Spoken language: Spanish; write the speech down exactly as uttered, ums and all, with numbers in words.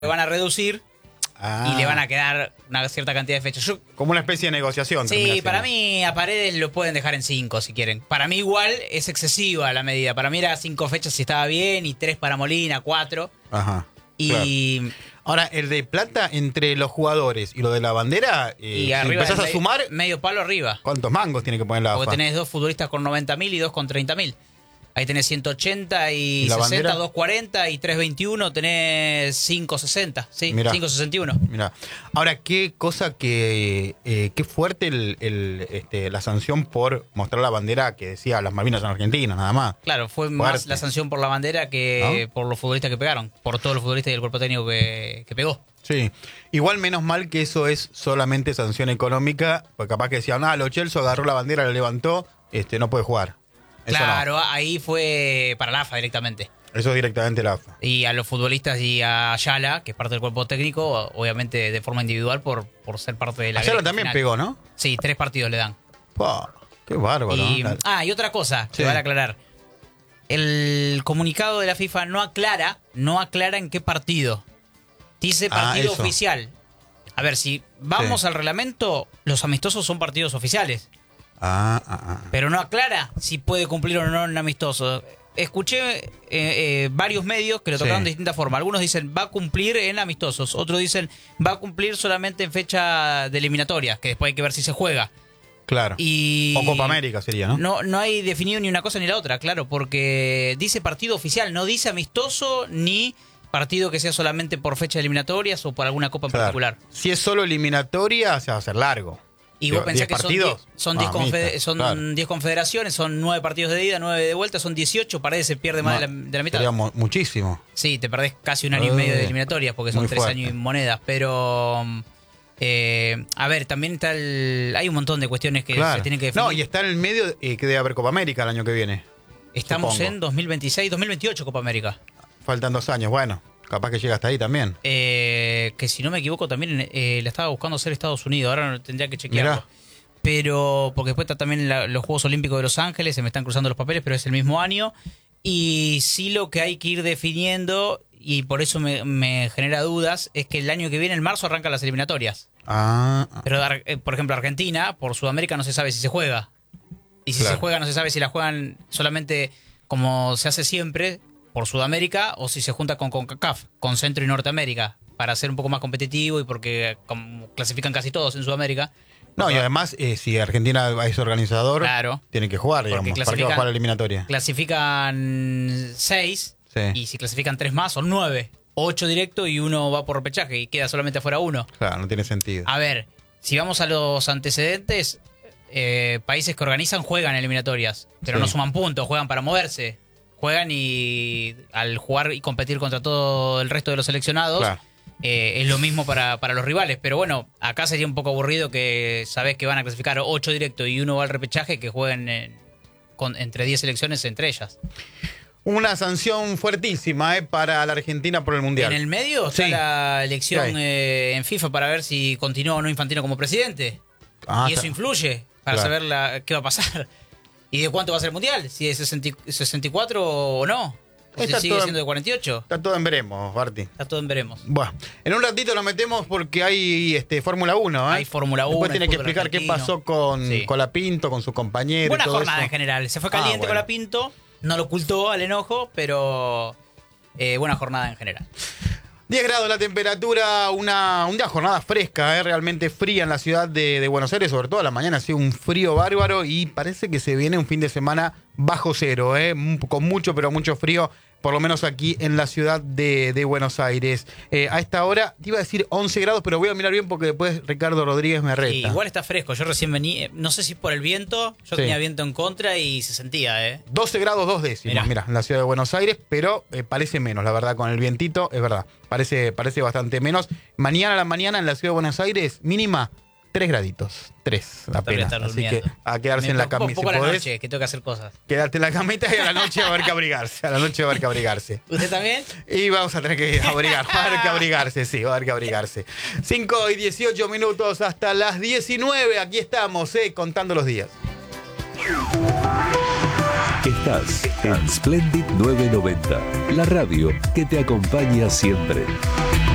lo van a reducir ah. y le van a quedar una cierta cantidad de fechas. Yo, Como una especie de negociación. Sí, para mí a Paredes lo pueden dejar en cinco si quieren. Para mí igual es excesiva la medida. Para mí era cinco fechas si estaba bien y tres para Molina, cuatro. Ajá. Y claro. Ahora, el de plata entre los jugadores y lo de la bandera, eh, y si arriba empezás a medio, sumar... medio palo arriba. ¿Cuántos mangos tiene que poner la A F A? Porque tenés dos futbolistas con noventa mil y dos con treinta mil. Ahí tenés ciento ochenta y, ¿Y la sesenta, bandera? doscientos cuarenta y trescientos veintiuno tenés quinientos sesenta. Sí, Mirá. quinientos sesenta y uno. Mirá. Ahora, qué cosa que... Eh, qué fuerte el, el, este, la sanción por mostrar la bandera que decía las Malvinas son argentinas, nada más. Claro, fue fuerte. Más la sanción por la bandera que ¿no? por los futbolistas que pegaron. Por todos los futbolistas y el cuerpo técnico que, que pegó. Sí, igual menos mal que eso es solamente sanción económica, porque capaz que decían, ah, Lo Celso agarró la bandera, la levantó, este no puede jugar. Eso claro, no. Ahí fue para la A F A directamente. Eso es directamente la A F A. Y a los futbolistas y a Ayala, que es parte del cuerpo técnico, obviamente de forma individual por, por ser parte de la... Ayala también final. pegó, ¿no? Sí, tres partidos le dan. Wow, qué bárbaro. Y, ¿no? ah, y otra cosa, sí. que vale aclarar. El comunicado de la FIFA no aclara, no aclara en qué partido. Dice partido ah, oficial. A ver, si vamos sí. al reglamento, los amistosos son partidos oficiales. Ah, ah, ah. Pero no aclara si puede cumplir o no en amistoso. Escuché eh, eh, varios medios que lo tocaron sí. de distinta forma. Algunos dicen va a cumplir en amistosos. Otros dicen va a cumplir solamente en fecha de eliminatoria, que después hay que ver si se juega. Claro. Y o Copa América sería, ¿no? No, no hay definido ni una cosa ni la otra, claro, porque dice partido oficial, no dice amistoso ni partido que sea solamente por fecha de eliminatorias o por alguna copa en claro. particular. Si es solo eliminatoria, se va a hacer largo. Y vos pensás que partidos? son diez ah, claro. confederaciones, son nueve partidos de ida, nueve de vuelta, son dieciocho, Paredes se pierde más no, de, la, de la mitad. Sería muchísimo. Sí, te perdés casi un año uh, y medio de eliminatorias porque son tres fuerte. años y monedas, pero... Eh, a ver, también está el... Hay un montón de cuestiones que claro. se tienen que definir. No, y está en el medio eh, que debe haber Copa América el año que viene. Estamos supongo. en dos mil veintiséis, dos mil veintiocho Copa América. Faltan dos años, bueno, capaz que llega hasta ahí también. Eh, que si no me equivoco también eh, la estaba buscando hacer Estados Unidos, ahora no tendría que chequearlo. Mirá. Pero, porque después está también la, los Juegos Olímpicos de Los Ángeles, se me están cruzando los papeles, pero es el mismo año. Y sí lo que hay que ir definiendo, y por eso me, me genera dudas, es que el año que viene, en marzo, arrancan las eliminatorias. Ah, Pero, por ejemplo, Argentina, por Sudamérica no se sabe si se juega. Y si claro. se juega, no se sabe si la juegan solamente como se hace siempre, por Sudamérica, o si se junta con CONCACAF, con Centro y Norteamérica, para ser un poco más competitivo y porque como clasifican casi todos en Sudamérica. No, y además, eh, si Argentina es organizador, claro, tiene que jugar, digamos, para que va a jugar la eliminatoria. Clasifican seis, sí. y si clasifican tres más, son nueve. Ocho directo y uno va por repechaje y queda solamente afuera uno. Claro, no tiene sentido. A ver, si vamos a los antecedentes, eh, países que organizan juegan eliminatorias, pero sí. no suman puntos, juegan para moverse. Juegan y al jugar y competir contra todo el resto de los seleccionados, claro. eh, es lo mismo para, para los rivales. Pero bueno, acá sería un poco aburrido que sabés que van a clasificar ocho directo y uno va al repechaje, que jueguen en, con, entre diez selecciones entre ellas. Una sanción fuertísima eh, para la Argentina por el Mundial. En el medio está sí. la elección eh, en FIFA para ver si continúa o no Infantino como presidente. Ah, y eso está. influye para claro. saber la, qué va a pasar. ¿Y de cuánto va a ser el Mundial? ¿Si es sesenta y cuatro o no? ¿O si sigue siendo de cuarenta y ocho? Está todo en veremos, Barty. Está todo en veremos. Bueno, en un ratito lo metemos porque hay este, Fórmula uno. ¿eh? Hay Fórmula uno. Después tiene que explicar qué pasó con, sí. con Lapinto, con sus compañeros. Buena y todo jornada eso. en general. Se fue caliente ah, bueno. con Lapinto. No lo ocultó al enojo, pero eh, buena jornada en general. diez grados la temperatura, una, una jornada fresca, ¿eh? realmente fría en la ciudad de, de Buenos Aires, sobre todo a la mañana ha sido un frío bárbaro y parece que se viene un fin de semana bajo cero, ¿eh? con mucho pero mucho frío, por lo menos aquí en la ciudad de, de Buenos Aires. Eh, a esta hora te iba a decir once grados, pero voy a mirar bien porque después Ricardo Rodríguez me reta. Sí, igual está fresco, yo recién vení, no sé si por el viento, yo sí. tenía viento en contra y se sentía, ¿eh? doce grados dos décimos, mira, en la ciudad de Buenos Aires, pero eh, parece menos, la verdad, con el vientito, es verdad, parece, parece bastante menos. Mañana a la mañana en la ciudad de Buenos Aires, mínima tres graditos, tres apenas, así que a quedarse me en la camita. Un poco si a la podés, noche, que tengo que hacer cosas. Quedarte en la camita y a la noche va a haber que abrigarse, a la noche va a haber que abrigarse. ¿Usted también? Y vamos a tener que abrigar, va a haber que abrigarse, sí, va a haber que abrigarse. cinco y dieciocho minutos hasta las diecinueve, aquí estamos, eh, contando los días. Estás en Splendid nueve noventa, la radio que te acompaña siempre.